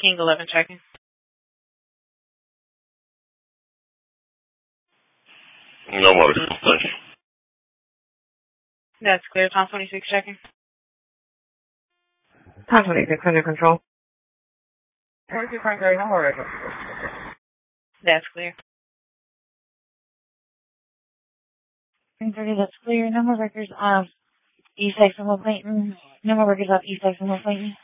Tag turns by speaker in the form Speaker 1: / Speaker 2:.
Speaker 1: King 11 checking.
Speaker 2: No more. Thank you.
Speaker 1: That's clear. Tom 26 checking.
Speaker 3: Tom 26 under control.
Speaker 1: 42 primary, no more record. That's clear.
Speaker 3: 330, that's clear. No more records of East Eximo Clayton. No more records of East Eximo Clayton.